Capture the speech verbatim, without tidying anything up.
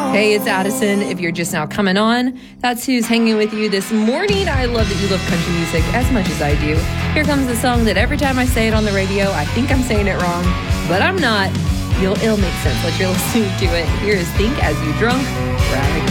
Hey, it's Addison. If you're just now coming on, that's who's hanging with you this morning. I love that you love country music as much as I do. Here comes the song that every time I say it on the radio, I think I'm saying it wrong, but I'm not. You'll, it'll make sense like you're listening to it. Here is Think As You Drunk, Brad.